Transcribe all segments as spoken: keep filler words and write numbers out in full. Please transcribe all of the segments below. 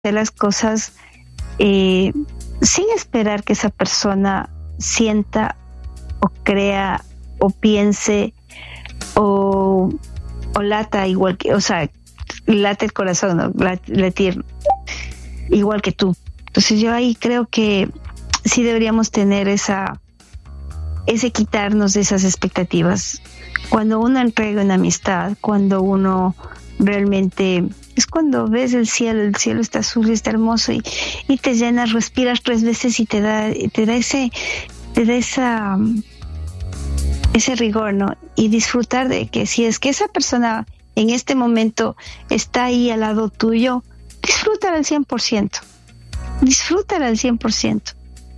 hacer las cosas eh, sin esperar que esa persona sienta o crea o piense o, o lata igual que, o sea, late el corazón, ¿no? Latir igual que tú. Entonces yo ahí creo que sí deberíamos tener esa, ese quitarnos de esas expectativas. Cuando uno entrega una amistad, cuando uno realmente, es cuando ves el cielo, el cielo está azul y está hermoso y, y te llenas, respiras tres veces y te da, te da ese, te da esa, ese rigor, ¿no? Y disfrutar de que si es que esa persona en este momento está ahí al lado tuyo, disfrútala al cien por ciento. Disfrútala al cien por ciento.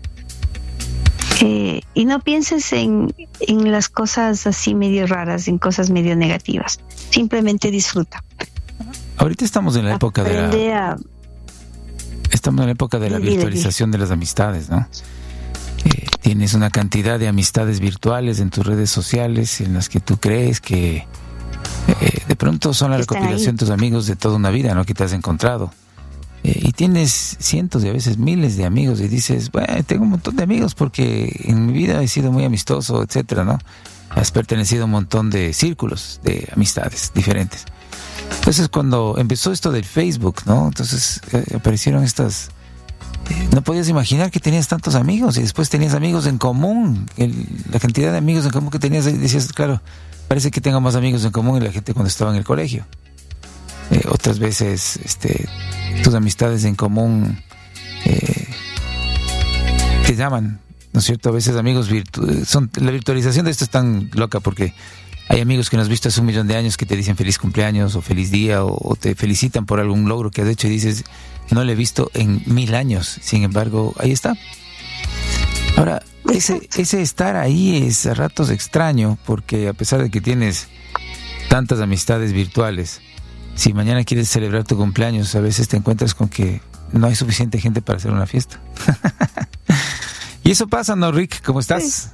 Eh, y no pienses en, en las cosas así medio raras, en cosas medio negativas. Simplemente disfruta. Ahorita estamos en la época de la... A... Estamos en la época de la dile, virtualización dile. de las amistades, ¿no? Eh, tienes una cantidad de amistades virtuales en tus redes sociales en las que tú crees que eh, de pronto son la recopilación de tus amigos de toda una vida, ¿no? Que te has encontrado. Eh, y tienes cientos y a veces miles de amigos y dices, bueno, tengo un montón de amigos porque en mi vida he sido muy amistoso, etcétera, ¿no? Has pertenecido a un montón de círculos de amistades diferentes. Entonces cuando empezó esto del Facebook, ¿no? Entonces eh, aparecieron estas... Eh, no podías imaginar que tenías tantos amigos y después tenías amigos en común. El, la cantidad de amigos en común que tenías, decías, claro, parece que tengo más amigos en común que la gente cuando estaba en el colegio. Eh, otras veces, este, tus amistades en común eh, te llaman, ¿no es cierto? A veces amigos virtu- son la virtualización de esto es tan loca porque hay amigos que no has visto hace un millón de años que te dicen feliz cumpleaños o feliz día o, o te felicitan por algún logro que has hecho y dices, no lo he visto en mil años, sin embargo, ahí está. Ahora, ese, ese estar ahí es a ratos extraño porque a pesar de que tienes tantas amistades virtuales, si mañana quieres celebrar tu cumpleaños, a veces te encuentras con que no hay suficiente gente para hacer una fiesta. Y eso pasa, ¿no, Rick? ¿Cómo estás?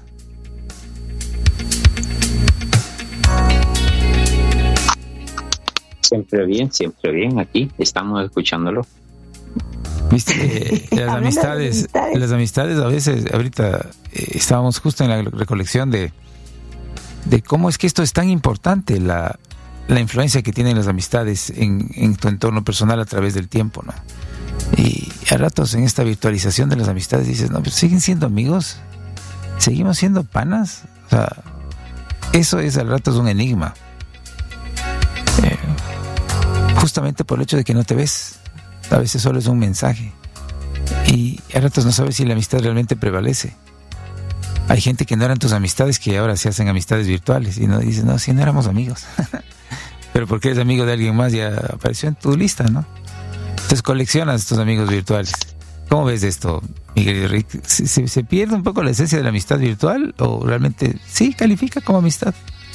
Siempre bien, siempre bien. Aquí estamos escuchándolo. Viste, eh, las amistades, las amistades a veces, ahorita eh, estábamos justo en la recolección de, de cómo es que esto es tan importante, la, la influencia que tienen las amistades en, en tu entorno personal a través del tiempo, ¿no? Y a ratos en esta virtualización de las amistades dices, no, pues siguen siendo amigos, seguimos siendo panas, o sea, eso es a ratos un enigma, eh, justamente por el hecho de que no te ves. A veces solo es un mensaje y a ratos no sabes si la amistad realmente prevalece. Hay gente que no eran tus amistades que ahora se hacen amistades virtuales y no dices, no, si no éramos amigos. Pero porque eres amigo de alguien más ya apareció en tu lista, ¿no? Entonces coleccionas tus amigos virtuales. ¿Cómo ves esto, mi querido Rick? ¿Se, se, ¿Se pierde un poco la esencia de la amistad virtual o realmente sí califica como amistad?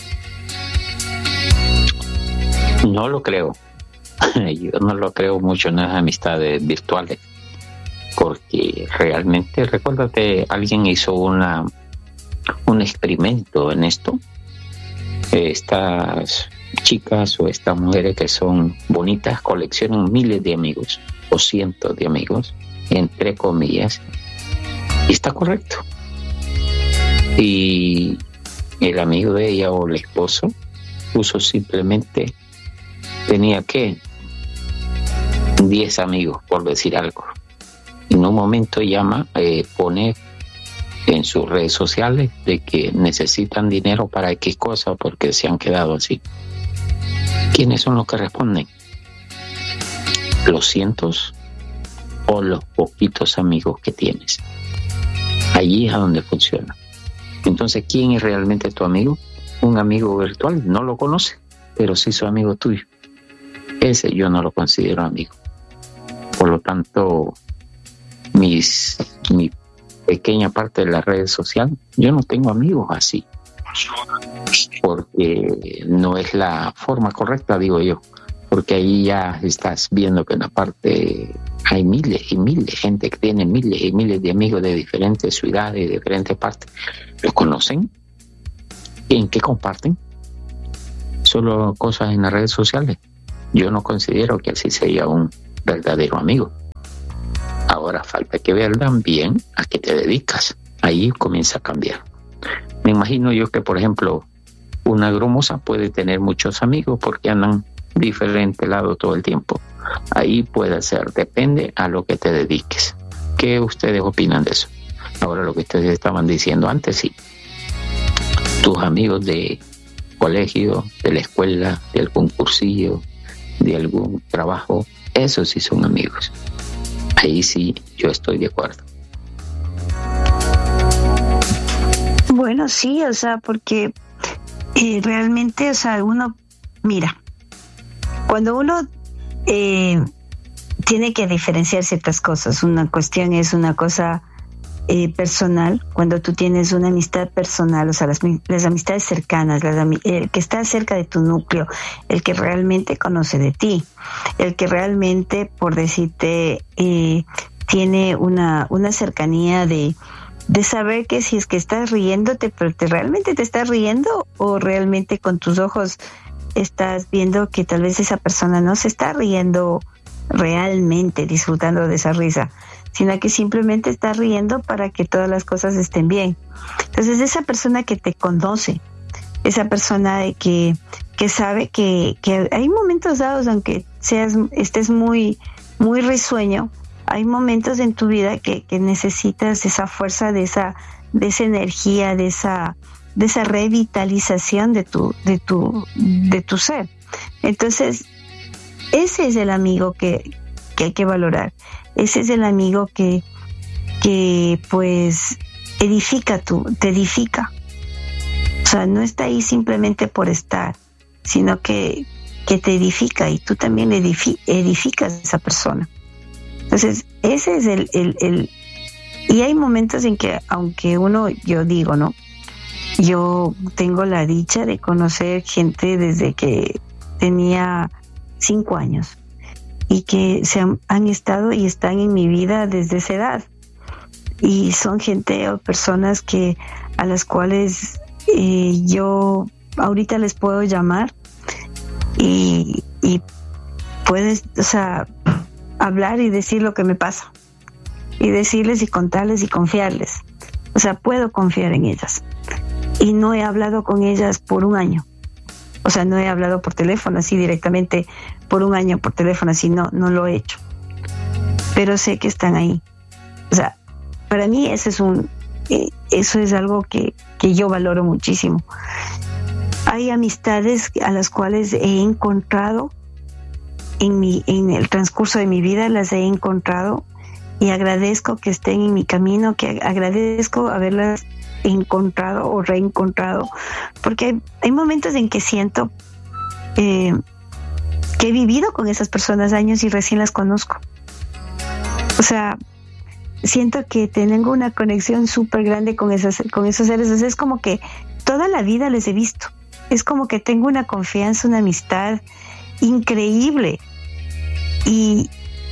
No lo creo. Yo no lo creo mucho en las amistades virtuales porque realmente, recuérdate, alguien hizo una un experimento en esto. Estas chicas o estas mujeres que son bonitas coleccionan miles de amigos o cientos de amigos, entre comillas, y está correcto. Y el amigo de ella o el esposo puso simplemente, tenía que diez amigos, por decir algo. En un momento llama, eh, pone en sus redes sociales de que necesitan dinero para X cosa porque se han quedado así. ¿Quiénes son los que responden? ¿Los cientos o los poquitos amigos que tienes? Allí es a donde funciona. Entonces, ¿quién es realmente tu amigo? Un amigo virtual, no lo conoce, pero sí su amigo tuyo. Ese yo no lo considero amigo. Por lo tanto, mis, mi pequeña parte de la red social, yo no tengo amigos así. Porque no es la forma correcta, digo yo. Porque ahí ya estás viendo que en la parte hay miles y miles de gente que tiene miles y miles de amigos de diferentes ciudades, de diferentes partes. ¿Los conocen? ¿En qué comparten? Solo cosas en las redes sociales. Yo no considero que así sea un verdadero amigo. Ahora falta que vean bien a qué te dedicas. Ahí comienza a cambiar. Me imagino yo que, por ejemplo, una gromosa puede tener muchos amigos porque andan diferente lado todo el tiempo. Ahí puede ser, depende a lo que te dediques. ¿Qué ustedes opinan de eso? Ahora, lo que ustedes estaban diciendo antes, sí. Tus amigos de colegio, de la escuela, de algún cursillo, de algún trabajo, esos sí son amigos. Ahí sí, yo estoy de acuerdo. Bueno, sí, o sea, porque eh, realmente, o sea, uno, mira, cuando uno eh, tiene que diferenciar ciertas cosas, una cuestión es una cosa eh, personal, cuando tú tienes una amistad personal, o sea, las, las amistades cercanas, las, el que está cerca de tu núcleo, el que realmente conoce de ti, el que realmente, por decirte, eh, tiene una, una cercanía de de saber que si es que estás riéndote, pero te realmente te estás riendo o realmente con tus ojos estás viendo que tal vez esa persona no se está riendo realmente, disfrutando de esa risa, sino que simplemente está riendo para que todas las cosas estén bien. Entonces, esa persona que te conoce, esa persona de que, que sabe que, que hay momentos dados, aunque seas, estés muy, muy risueño, hay momentos en tu vida que, que necesitas esa fuerza, de esa, de esa energía, de esa, de esa revitalización de tu, de tu, de tu ser. Entonces, ese es el amigo que, que hay que valorar. Ese es el amigo que, que pues edifica tu, te edifica. O sea, no está ahí simplemente por estar, sino que, que te edifica y tú también edifi- edificas a esa persona. Entonces, ese es el, el, el... Y hay momentos en que, aunque uno, yo digo, ¿no? Yo tengo la dicha de conocer gente desde que tenía cinco años y que se han, han estado y están en mi vida desde esa edad. Y son gente o personas que a las cuales eh, yo ahorita les puedo llamar y, y puedes, o sea, hablar y decir lo que me pasa y decirles y contarles y confiarles. O sea, puedo confiar en ellas. Y no he hablado con ellas por un año. O sea, no he hablado por teléfono así directamente por un año por teléfono así, no, no lo he hecho. Pero sé que están ahí. O sea, para mí ese es un, eh, eso es algo que, que yo valoro muchísimo. Hay amistades a las cuales he encontrado en mi, en el transcurso de mi vida, las he encontrado y agradezco que estén en mi camino, que agradezco haberlas encontrado o reencontrado, porque hay, hay momentos en que siento eh, que he vivido con esas personas años y recién las conozco. O sea, siento que tengo una conexión súper grande con esas, con esos seres. O sea, es como que toda la vida les he visto. Es como que tengo una confianza, una amistad increíble. Y,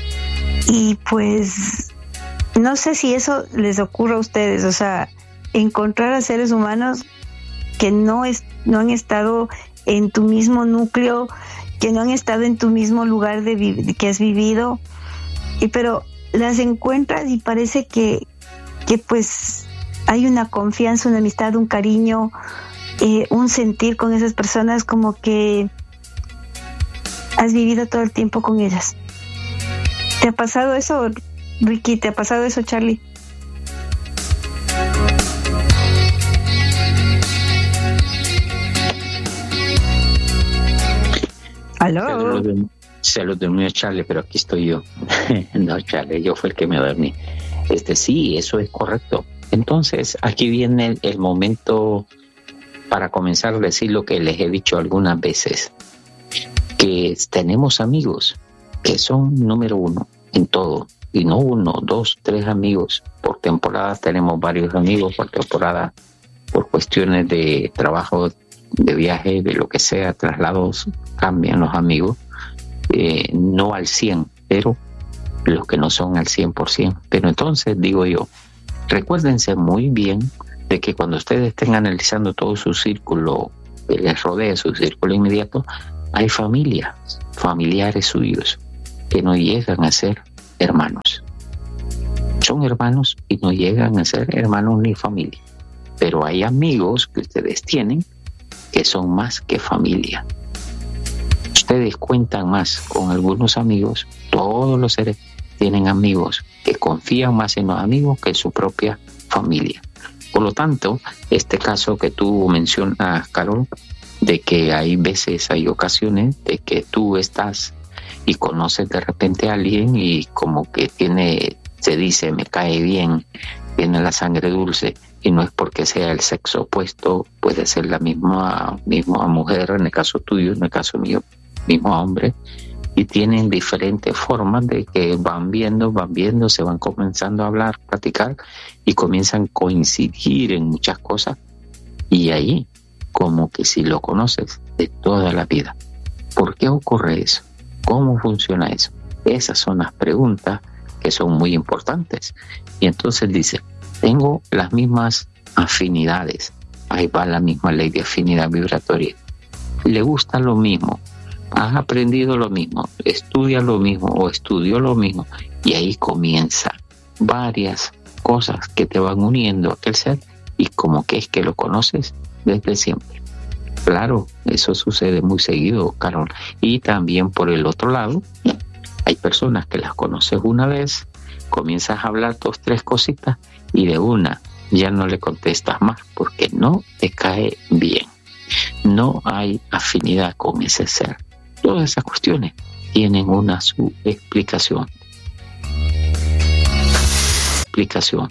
y pues no sé si eso les ocurre a ustedes, o sea, encontrar a seres humanos que no, es, no han estado en tu mismo núcleo, que no han estado en tu mismo lugar de vi- que has vivido, y pero las encuentras y parece que, que pues hay una confianza, una amistad, un cariño, eh, un sentir con esas personas como que has vivido todo el tiempo con ellas. ¿Te ha pasado eso, Ricky? ¿Te ha pasado eso, Charlie? ¿Aló? Se lo durmió Charlie, pero aquí estoy yo. No, Charlie, yo fue el que me dormí. Este, sí, eso es correcto. Entonces, aquí viene el, el momento para comenzar a decir lo que les he dicho algunas veces, que tenemos amigos que son número uno en todo, y no uno, dos, tres amigos por temporada. Tenemos varios amigos por temporada, por cuestiones de trabajo, de viaje, de lo que sea, traslados, cambian los amigos, eh, no al cien, pero los que no son al cien por ciento. Pero entonces digo yo, recuérdense muy bien de que cuando ustedes estén analizando todo su círculo que les rodea, su círculo inmediato, hay familias, familiares suyos, que no llegan a ser hermanos. son hermanos y no llegan a ser hermanos ni familia. Pero hay amigos que ustedes tienen que son más que familia. Ustedes cuentan más con algunos amigos. Todos los seres tienen amigos que confían más en los amigos que en su propia familia. Por lo tanto, este caso que tú mencionas, Carol, de que hay veces, hay ocasiones de que tú estás y conoces de repente a alguien y como que tiene, se dice, me cae bien, tiene la sangre dulce, y no es porque sea el sexo opuesto, puede ser la misma, misma mujer, en el caso tuyo, en el caso mío, mismo hombre, y tienen diferentes formas de que van viendo, van viendo, se van comenzando a hablar, platicar, y comienzan a coincidir en muchas cosas, y ahí, como que si lo conoces de toda la vida. ¿Por qué ocurre eso? ¿Cómo funciona eso? Esas son las preguntas que son muy importantes. Y entonces dice, tengo las mismas afinidades. Ahí va la misma ley de afinidad vibratoria. Le gusta lo mismo, has aprendido lo mismo, estudia lo mismo o estudió lo mismo. Y ahí comienza varias cosas que te van uniendo a aquel ser y como que es que lo conoces desde siempre. Claro, eso sucede muy seguido, Carol. Y también por el otro lado, hay personas que las conoces una vez, comienzas a hablar dos, tres cositas y de una ya no le contestas más porque no te cae bien. No hay afinidad con ese ser. Todas esas cuestiones tienen una su explicación. Explicación.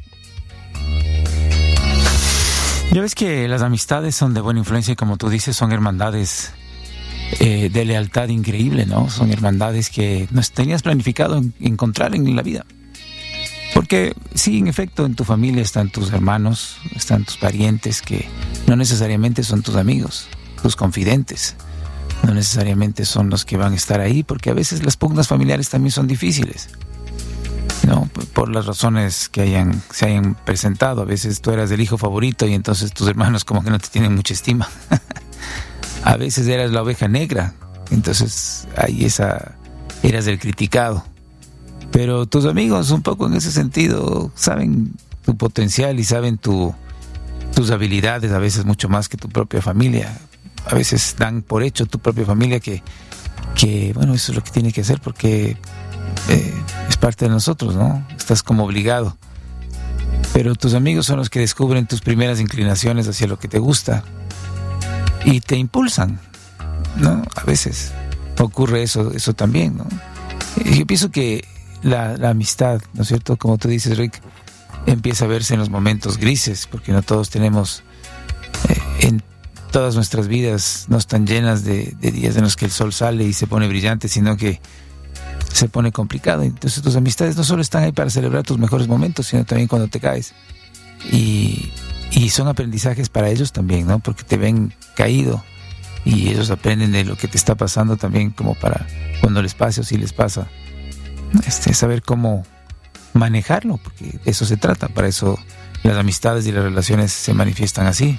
Ya ves que las amistades son de buena influencia y como tú dices, son hermandades eh, de lealtad increíble, ¿no? Son hermandades que no tenías planificado en, encontrar en la vida. Porque sí, en efecto, en tu familia están tus hermanos, están tus parientes que no necesariamente son tus amigos, tus confidentes. No necesariamente son los que van a estar ahí, porque a veces las pugnas familiares también son difíciles, ¿no? Por las razones que hayan, se hayan presentado. A veces tú eras el hijo favorito y entonces tus hermanos como que no te tienen mucha estima. A veces eras la oveja negra, entonces ahí esa, eras el criticado. Pero tus amigos un poco en ese sentido saben tu potencial y saben tu, tus habilidades, a veces mucho más que tu propia familia. A veces dan por hecho tu propia familia que, que bueno, eso es lo que tiene que hacer porque eh, es parte de nosotros, ¿no? Estás como obligado. Pero tus amigos son los que descubren tus primeras inclinaciones hacia lo que te gusta y te impulsan, ¿no? A veces ocurre eso, eso también, ¿no? Y yo pienso que la, la amistad, ¿no es cierto? Como tú dices, Rick, empieza a verse en los momentos grises, porque no todos tenemos eh, en todas nuestras vidas no están llenas de, de días en los que el sol sale y se pone brillante, sino que se pone complicado. Entonces tus amistades no solo están ahí para celebrar tus mejores momentos, sino también cuando te caes. Y, y son aprendizajes para ellos también, ¿no? Porque te ven caído y ellos aprenden de lo que te está pasando también, como para cuando les pase o si les pasa, este, saber cómo manejarlo, porque de eso se trata. Para eso las amistades y las relaciones se manifiestan así.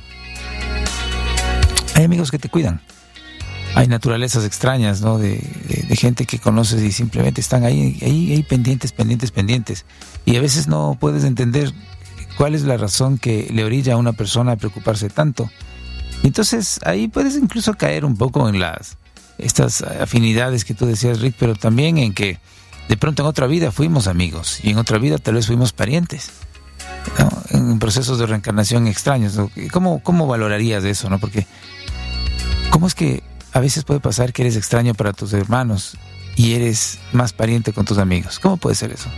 Hay amigos que te cuidan. Hay naturalezas extrañas, ¿no? De, de, de gente que conoces y simplemente están ahí, ahí, ahí pendientes, pendientes, pendientes. Y a veces no puedes entender cuál es la razón que le orilla a una persona a preocuparse tanto. Entonces ahí puedes incluso caer un poco en las estas afinidades que tú decías, Rick, pero también en que de pronto en otra vida fuimos amigos y en otra vida tal vez fuimos parientes, ¿no? En procesos de reencarnación extraños, ¿no? ¿Cómo, cómo valorarías eso, no? Porque ¿cómo es que a veces puede pasar que eres extraño para tus hermanos y eres más pariente con tus amigos? ¿Cómo puede ser eso?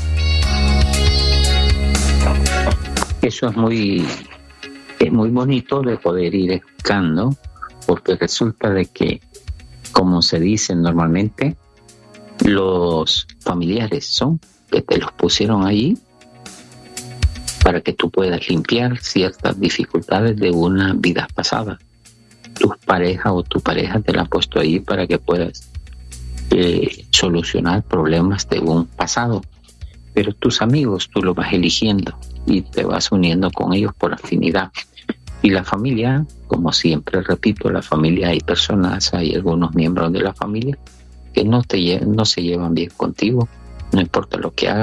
Eso es muy, es muy bonito de poder ir explicando, porque resulta de que, como se dice normalmente, los familiares son que te los pusieron ahí para que tú puedas limpiar ciertas dificultades de una vida pasada. Tu pareja o tu pareja te la ha puesto ahí para que puedas eh, solucionar problemas de un pasado. Pero tus amigos tú los vas eligiendo y te vas uniendo con ellos por afinidad. Y la familia, como siempre repito, la familia, hay personas, hay algunos miembros de la familia que no, te, no se llevan bien contigo, no importa lo que hagas.